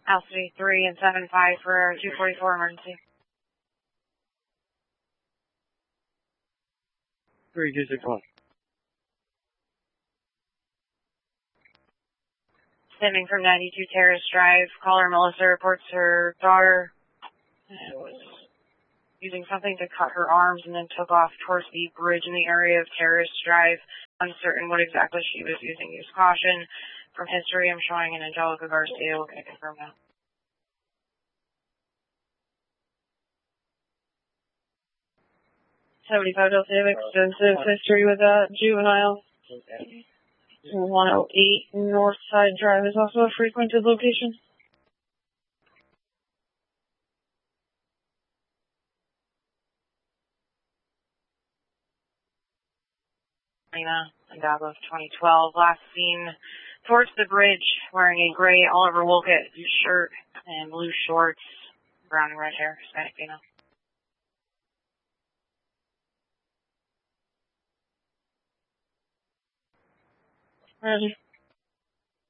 Alcity 3 and 7-5 for 244 emergency. 3261. Stemming from 92 Terrace Drive, caller Melissa reports her daughter was using something to cut her arms and then took off towards the bridge in the area of Terrace Drive. Uncertain what exactly she was using. Use caution. From history, I'm showing an Angelica Garcia. We're going to confirm that. 75 Delta, extensive history with that juvenile. 108 Northside Drive is also a frequented location. And Dabo of 2012, last seen towards the bridge wearing a gray Oliver Wolcott shirt and blue shorts, brown and red hair, Hispanic female. Ready.